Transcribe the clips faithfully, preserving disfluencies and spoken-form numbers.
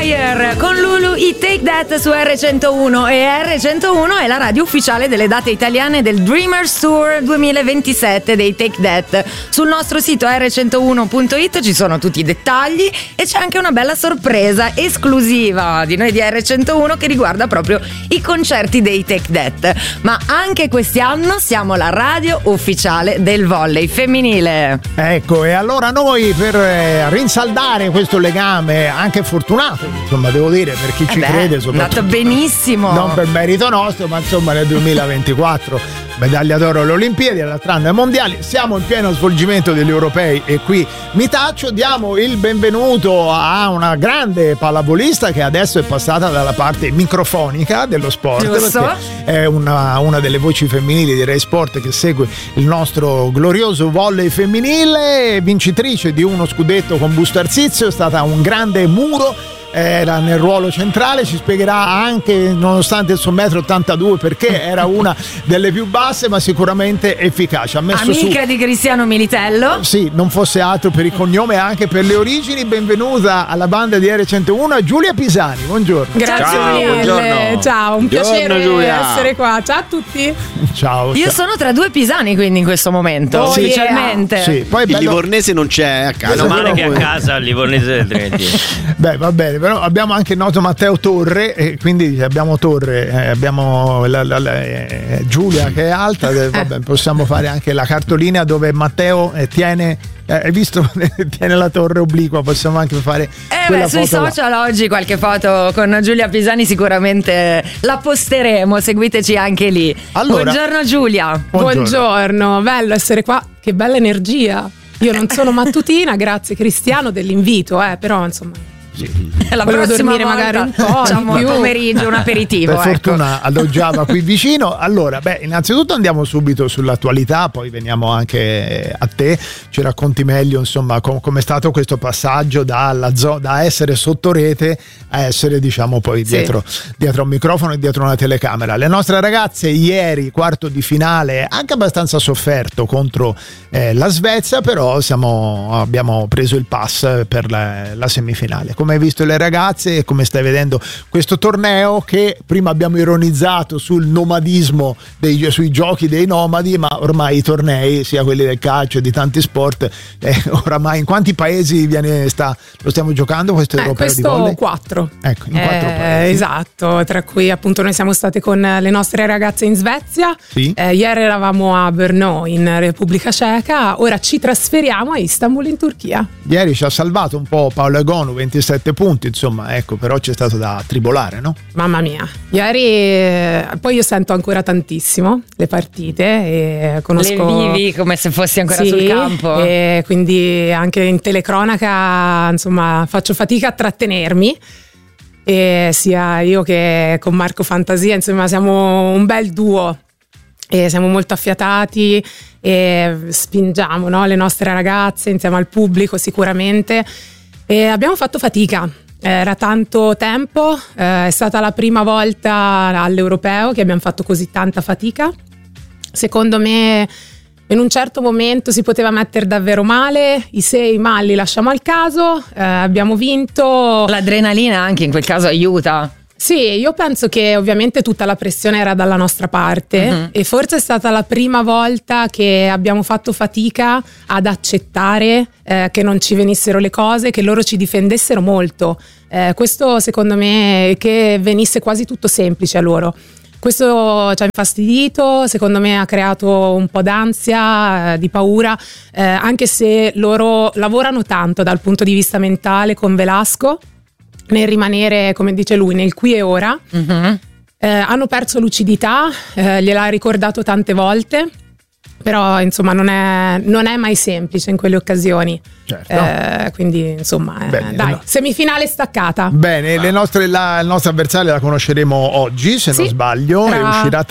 Fire con Lulu, i Take That su erre centouno, e erre centouno è la radio ufficiale delle date italiane del Dreamers Tour duemilaventisette dei Take That. Sul nostro sito erre centouno punto it ci sono tutti i dettagli e c'è anche una bella sorpresa esclusiva di noi di erre centouno che riguarda proprio i concerti dei Take That. Ma anche quest'anno siamo la radio ufficiale del volley femminile. Ecco, e allora noi per eh, rinsaldare questo legame anche fortunato, insomma, devo dire, per chi eh ci beh, crede, è andato benissimo, non per merito nostro, ma insomma nel duemilaventiquattro medaglia d'oro alle Olimpiadi, all'altro anno ai mondiali, siamo in pieno svolgimento degli europei e qui mi taccio. Diamo il benvenuto a una grande pallavolista che adesso è passata dalla parte microfonica dello sport. Giusto. Perché è una, una delle voci femminili di Rai Sport che segue il nostro glorioso volley femminile, vincitrice di uno scudetto con Busto Arsizio, è stata un grande muro, era nel ruolo centrale, ci spiegherà anche, nonostante il suo metro ottantadue, perché era una delle più basse ma sicuramente efficace. Ha messo amica su, di Cristiano Militello, sì, non fosse altro per il cognome, anche per le origini. Benvenuta alla banda di erre centouno, Giulia Pisani. Buongiorno. Grazie Ciao, mille. buongiorno. Ciao, un Buongiorno, piacere Giulia. essere qua. Ciao a tutti. Ciao. io ciao. sono tra due pisani quindi in questo momento, Oh, ufficialmente. Sì, poi è Il bello- livornese non c'è a casa. Meno male che a però- casa il livornese del Trentino. Beh, va bene, però abbiamo anche il noto Matteo Torre, e quindi abbiamo Torre, eh, abbiamo la, la, la, eh, Giulia che è alta, eh, vabbè, possiamo fare anche la cartolina dove Matteo eh, tiene, eh, hai visto, tiene la torre obliqua, possiamo anche fare Eh quella beh, sui foto là. social oggi qualche foto con Giulia Pisani sicuramente la posteremo, seguiteci anche lì. Allora- Buongiorno Giulia. Buongiorno. Buongiorno, bello essere qua. Che bella energia. Io non sono mattutina, grazie Cristiano dell'invito, eh, però insomma. La Volevo prossima dormire volta magari un po' facciamo di il più. pomeriggio, un aperitivo. Per ecco. fortuna alloggiava qui vicino. Allora, beh, innanzitutto andiamo subito sull'attualità, poi veniamo anche a te, ci racconti meglio, insomma, com- come è stato questo passaggio dalla zo- da essere sotto rete a essere, diciamo, poi Sì. dietro, dietro un microfono e dietro una telecamera. Le nostre ragazze ieri, quarto di finale, anche abbastanza sofferto contro eh, la Svezia, però siamo, abbiamo preso il pass per la, la semifinale. Come hai visto le ragazze e come stai vedendo questo torneo, che prima abbiamo ironizzato sul nomadismo dei, sui giochi dei nomadi, ma ormai i tornei, sia quelli del calcio e di tanti sport, eh, oramai in quanti paesi viene, sta, lo stiamo giocando questo Eh, europeo di questo volley? quattro. Ecco, in quattro Eh, paesi. esatto, tra cui appunto noi siamo state con le nostre ragazze in Svezia, Sì. eh, ieri eravamo a Brno in Repubblica Ceca, ora ci trasferiamo a Istanbul in Turchia. Ieri ci ha salvato un po' Paolo Egonu, ventisette punti, insomma, ecco, però c'è stato da tribolare, no? Mamma mia, ieri eh, poi io sento ancora tantissimo le partite e conosco... Le vivi come se fossi ancora Sì, sul campo. e quindi anche in telecronaca insomma faccio fatica a trattenermi, e sia io che con Marco Fantasia insomma siamo un bel duo e siamo molto affiatati e spingiamo, no, le nostre ragazze insieme al pubblico sicuramente, e abbiamo fatto fatica. Era tanto tempo, eh, è stata la prima volta all'Europeo che abbiamo fatto così tanta fatica. Secondo me in un certo momento si poteva mettere davvero male, i sei ma li lasciamo al caso, eh, abbiamo vinto. L'adrenalina anche in quel caso aiuta. Sì, io penso che ovviamente tutta la pressione era dalla nostra parte, Mhm. e forse è stata la prima volta che abbiamo fatto fatica ad accettare eh, che non ci venissero le cose, che loro ci difendessero molto. Eh, questo secondo me, che venisse quasi tutto semplice a loro. Questo ci ha infastidito, secondo me ha creato un po' d'ansia, eh, di paura, eh, anche se loro lavorano tanto dal punto di vista mentale con Velasco, nel rimanere, come dice lui, nel qui e ora. Mhm. Eh, hanno perso lucidità, eh, gliel'ha ricordato tante volte, però insomma non è, non è mai semplice in quelle occasioni. Certo. Eh, quindi insomma, eh, Bene, dai, no. semifinale staccata. Bene, le nostre, la, il nostro avversario la conosceremo oggi, se Sì, non sbaglio, tra- e uscirà tra...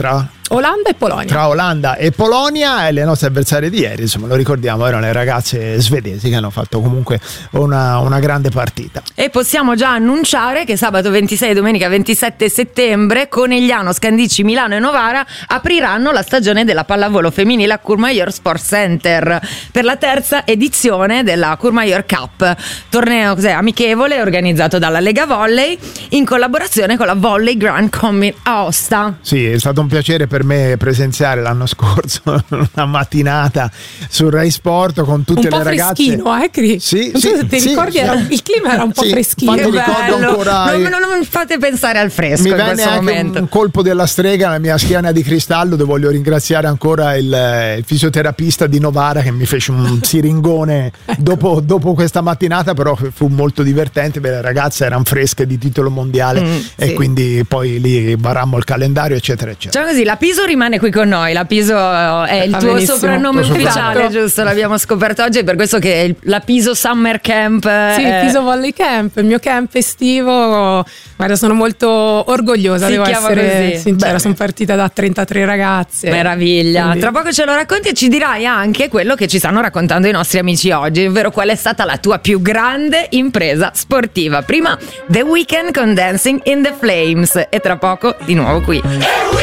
Olanda e Polonia. Tra Olanda e Polonia, e le nostre avversarie di ieri, insomma, lo ricordiamo, erano le ragazze svedesi che hanno fatto comunque una, una grande partita. E possiamo già annunciare che sabato ventisei e domenica ventisette settembre Conegliano, Scandicci, Milano e Novara apriranno la stagione della pallavolo femminile a Courmayeur Sport Center per la terza edizione della Courmayeur Cup, torneo cos'è, amichevole organizzato dalla Lega Volley in collaborazione con la Volley Grand Commit Aosta. Sì, è stato un piacere per me presenziare l'anno scorso una mattinata sul Rai Sport con tutte un le ragazze. Un po' freschino, eh Cri? Sì, non so sì, se ti sì, ricordi, sì. Era, il clima era un po' sì, freschino. infatti ricordo Bello. ancora. Non, non, non fate pensare al fresco Mi in venne questo anche momento. un colpo della strega nella mia schiena di cristallo, dove voglio ringraziare ancora il, il fisioterapista di Novara che mi fece un siringone ecco. dopo, dopo questa mattinata, però fu molto divertente perché le ragazze erano fresche di titolo mondiale Mm, e sì. quindi poi lì barammo il calendario eccetera eccetera. Diciamo così, la Piso rimane qui con noi, la Piso è il Va tuo benissimo. soprannome Tuo ufficiale, soprannome. giusto? L'abbiamo scoperto oggi, è per questo che il- la Piso Summer Camp Sì, è- il Piso Volley Camp, il mio camp estivo. Guarda, sono molto orgogliosa, Si devo chiama essere così. sincera. Bene. Sono partita da trentatré ragazze. meraviglia. Quindi- Tra poco ce lo racconti e ci dirai anche quello che ci stanno raccontando i nostri amici oggi, ovvero qual è stata la tua più grande impresa sportiva. Prima The Weeknd con Dancing in the Flames e tra poco di nuovo qui.